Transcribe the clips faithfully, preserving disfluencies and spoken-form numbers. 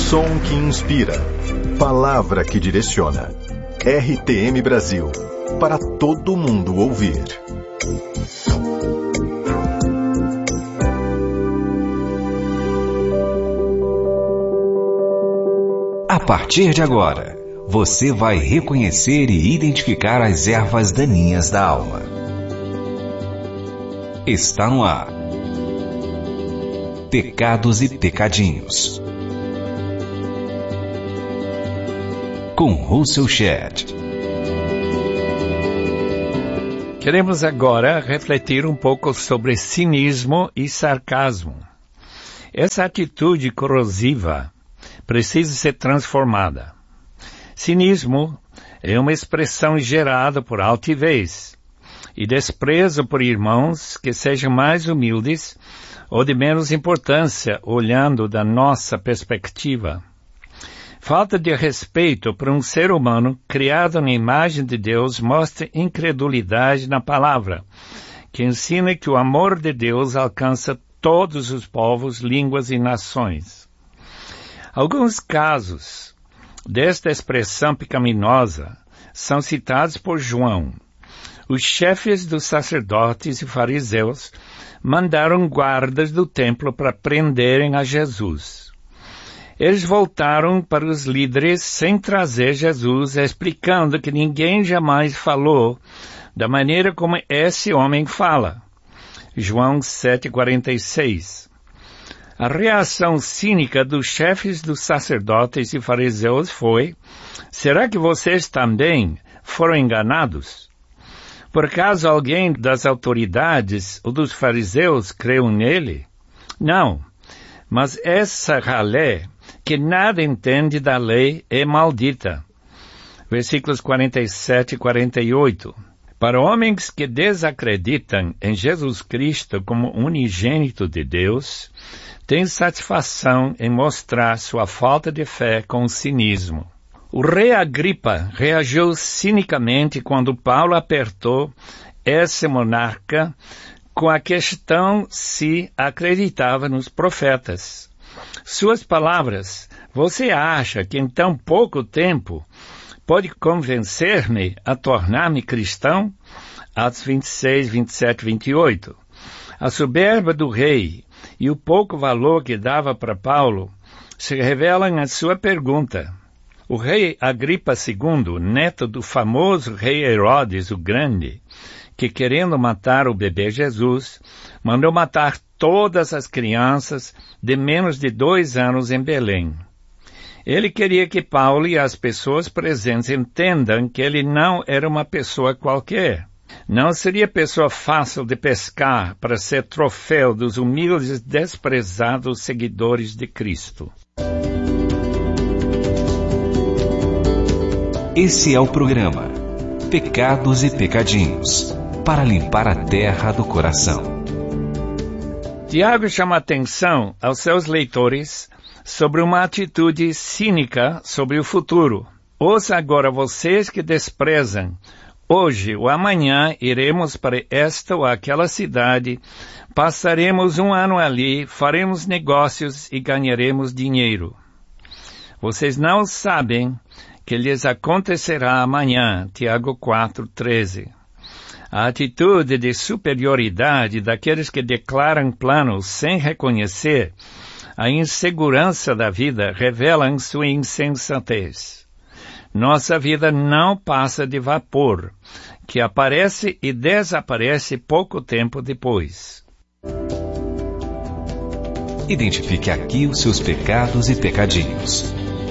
Som que inspira. Palavra que direciona. R T M Brasil. Para todo mundo ouvir. A partir de agora, você vai reconhecer e identificar as ervas daninhas da alma. Está no ar. Pecados e Pecadinhos. Com Russell Shedd. Queremos agora refletir um pouco sobre cinismo e sarcasmo. Essa atitude corrosiva precisa ser transformada. Cinismo é uma expressão gerada por altivez e desprezo por irmãos que sejam mais humildes ou de menos importância, olhando da nossa perspectiva. Falta de respeito por um ser humano criado na imagem de Deus mostra incredulidade na palavra, que ensina que o amor de Deus alcança todos os povos, línguas e nações. Alguns casos desta expressão pecaminosa são citados por João. Os chefes dos sacerdotes e fariseus mandaram guardas do templo para prenderem a Jesus. Eles voltaram para os líderes sem trazer Jesus, explicando que ninguém jamais falou da maneira como esse homem fala. João sete, quarenta e seis. A reação cínica dos chefes dos sacerdotes e fariseus foi: será que vocês também foram enganados? Por acaso alguém das autoridades ou dos fariseus creu nele? Não, mas essa ralé, que nada entende da lei, é maldita. Versículos quarenta e sete e quarenta e oito. Para homens que desacreditam em Jesus Cristo como unigênito de Deus, tem satisfação em mostrar sua falta de fé com cinismo. O rei Agripa reagiu cinicamente quando Paulo apertou esse monarca com a questão se acreditava nos profetas. Suas palavras: você acha que em tão pouco tempo pode convencer-me a tornar-me cristão? Atos vinte e seis, vinte e sete, vinte e oito. A soberba do rei e o pouco valor que dava para Paulo se revelam na sua pergunta. O rei Agripa segundo, neto do famoso rei Herodes o Grande, que querendo matar o bebê Jesus, mandou matar todas as crianças de menos de dois anos em Belém. Ele queria que Paulo e as pessoas presentes entendam que ele não era uma pessoa qualquer. Não seria pessoa fácil de pescar para ser troféu dos humildes e desprezados seguidores de Cristo. Esse é o programa Pecados e Pecadinhos, para limpar a terra do coração. Tiago chama atenção aos seus leitores sobre uma atitude cínica sobre o futuro. Ouça agora vocês que desprezam. Hoje ou amanhã iremos para esta ou aquela cidade, passaremos um ano ali, faremos negócios e ganharemos dinheiro. Vocês não sabem que lhes acontecerá amanhã. Tiago quatro, treze. A atitude de superioridade daqueles que declaram planos sem reconhecer a insegurança da vida revelam sua insensatez. Nossa vida não passa de vapor, que aparece e desaparece pouco tempo depois. Identifique aqui os seus pecados e pecadinhos.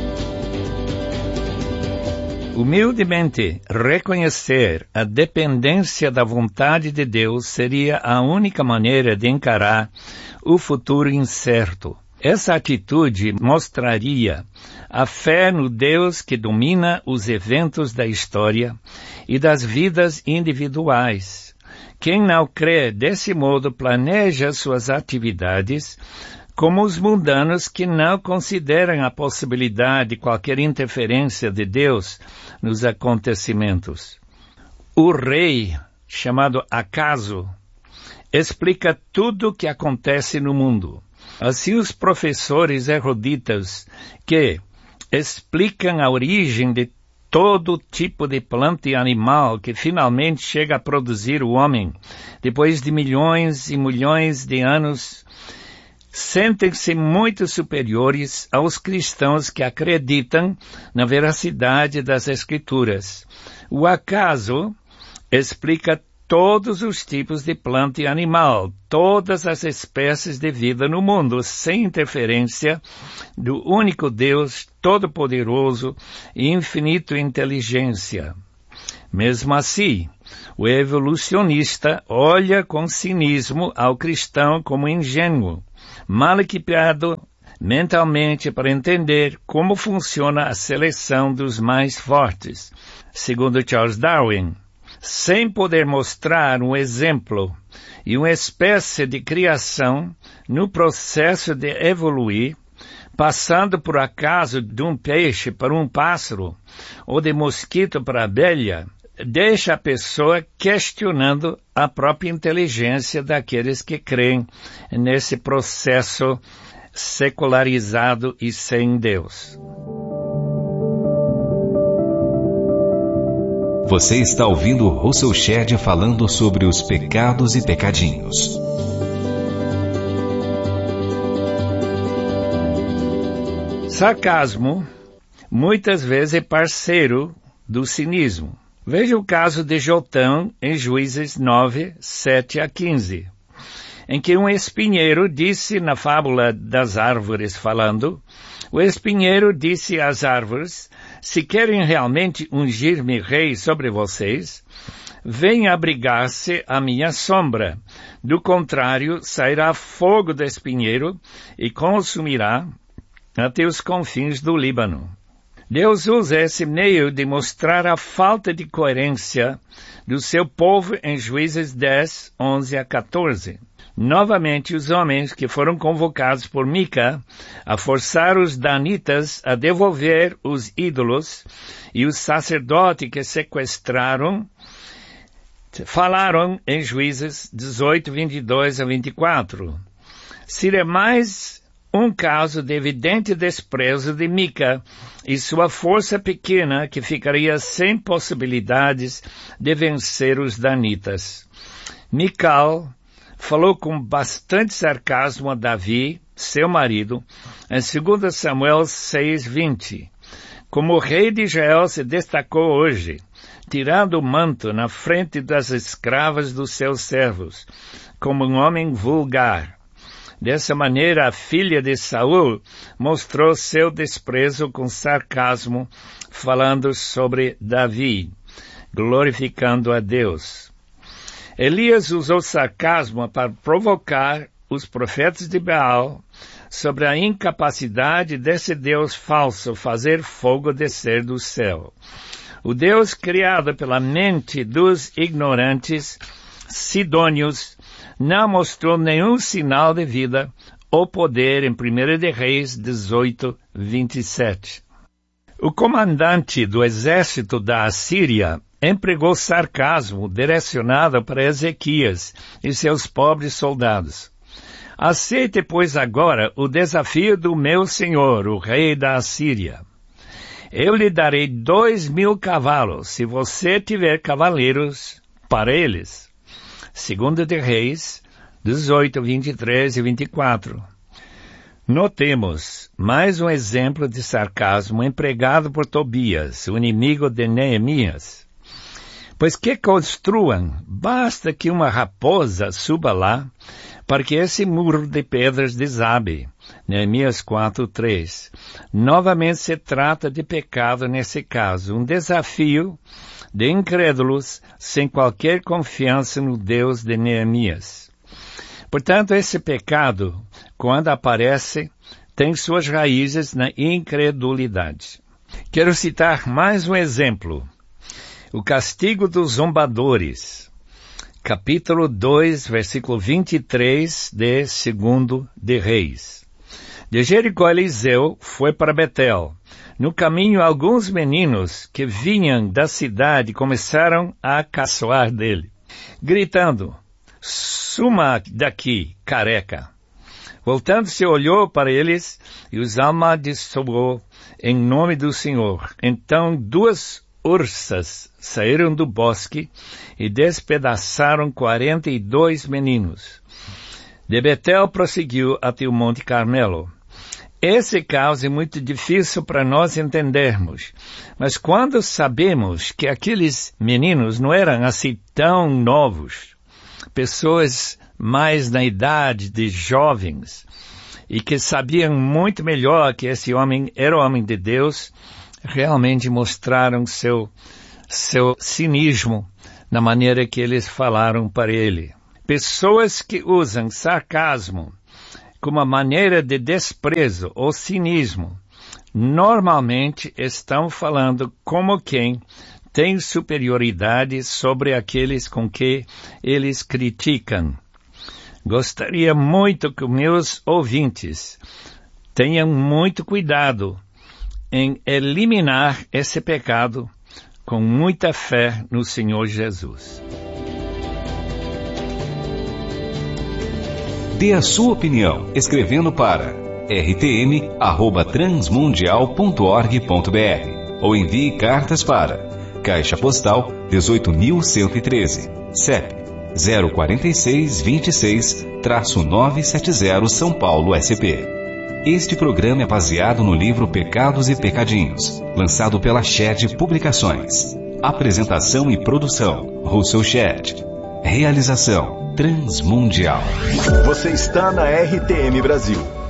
Humildemente reconhecer a dependência da vontade de Deus seria a única maneira de encarar o futuro incerto. Essa atitude mostraria a fé no Deus que domina os eventos da história e das vidas individuais. Quem não crê desse modo planeja suas atividades como os mundanos que não consideram a possibilidade de qualquer interferência de Deus nos acontecimentos. O rei, chamado Acaso, explica tudo o que acontece no mundo. Assim, os professores eruditos que explicam a origem de todo tipo de planta e animal que finalmente chega a produzir o homem, depois de milhões e milhões de anos, sentem-se muito superiores aos cristãos que acreditam na veracidade das Escrituras. O acaso explica todos os tipos de planta e animal, todas as espécies de vida no mundo, sem interferência do único Deus Todo-Poderoso e infinito inteligência. Mesmo assim, o evolucionista olha com cinismo ao cristão como ingênuo, mal equipado mentalmente para entender como funciona a seleção dos mais fortes, segundo Charles Darwin, sem poder mostrar um exemplo e uma espécie de criação no processo de evoluir, passando por acaso de um peixe para um pássaro ou de mosquito para abelha, deixa a pessoa questionando a própria inteligência daqueles que creem nesse processo secularizado e sem Deus. Você está ouvindo Russell Shedd falando sobre os pecados e pecadinhos. Sarcasmo muitas vezes é parceiro do cinismo. Veja o caso de Jotão em Juízes nove, sete a quinze, em que um espinheiro disse na fábula das árvores falando, o espinheiro disse às árvores, se querem realmente ungir-me rei sobre vocês, venha abrigar-se à minha sombra. Do contrário, sairá fogo do espinheiro e consumirá até os confins do Líbano. Deus usa esse meio de mostrar a falta de coerência do seu povo em Juízes dez, onze a quatorze. Novamente, os homens que foram convocados por Mica a forçar os danitas a devolver os ídolos e os sacerdotes que sequestraram, falaram em Juízes dezoito, vinte e dois a vinte e quatro. Seria mais um caso de evidente desprezo de Mica e sua força pequena que ficaria sem possibilidades de vencer os danitas. Mical falou com bastante sarcasmo a Davi, seu marido, em dois Samuel seis, vinte. Como o rei de Israel se destacou hoje, tirando o manto na frente das escravas dos seus servos, como um homem vulgar. Dessa maneira, a filha de Saul mostrou seu desprezo com sarcasmo, falando sobre Davi, glorificando a Deus. Elias usou sarcasmo para provocar os profetas de Baal sobre a incapacidade desse Deus falso fazer fogo descer do céu. O Deus criado pela mente dos ignorantes sidônios não mostrou nenhum sinal de vida ou poder em primeira de Reis dezoito, vinte e sete. O comandante do exército da Assíria empregou sarcasmo direcionado para Ezequias e seus pobres soldados. Aceite, pois, agora o desafio do meu senhor, o rei da Assíria. Eu lhe darei dois mil cavalos, se você tiver cavaleiros para eles. Segundo de Reis, dezoito, vinte e três e vinte e quatro. Notemos mais um exemplo de sarcasmo empregado por Tobias, o inimigo de Neemias. Pois que construam, basta que uma raposa suba lá, para que esse muro de pedras desabe. Neemias quatro, três. Novamente se trata de pecado nesse caso, um desafio de incrédulos sem qualquer confiança no Deus de Neemias. Portanto, esse pecado, quando aparece, tem suas raízes na incredulidade. Quero citar mais um exemplo. O castigo dos zombadores. Capítulo dois, versículo vinte e três de Segundo de Reis. De Jericó, Eliseu foi para Betel. No caminho, alguns meninos que vinham da cidade começaram a caçoar dele, gritando, suma daqui, careca. Voltando-se, olhou para eles e os amaldiçoou em nome do Senhor. Então duas ursas saíram do bosque e despedaçaram quarenta e dois meninos. De Betel prosseguiu até o Monte Carmelo. Esse caso é muito difícil para nós entendermos, mas quando sabemos que aqueles meninos não eram assim tão novos, pessoas mais na idade de jovens, e que sabiam muito melhor que esse homem era o homem de Deus, realmente mostraram seu, seu cinismo na maneira que eles falaram para ele. Pessoas que usam sarcasmo como uma maneira de desprezo ou cinismo, normalmente estão falando como quem tem superioridade sobre aqueles com que eles criticam. Gostaria muito que meus ouvintes tenham muito cuidado em eliminar esse pecado com muita fé no Senhor Jesus. Dê a sua opinião escrevendo para r t m arroba transmundial ponto org ponto b r ou envie cartas para Caixa Postal dezoito mil cento e treze, C E P zero quatro seis dois seis, nove sete zero, São Paulo, S P. Este programa é baseado no livro Pecados e Pecadinhos, lançado pela Shed Publicações. Apresentação e produção, Russell Shed. Realização Transmundial. Você está na R T M Brasil.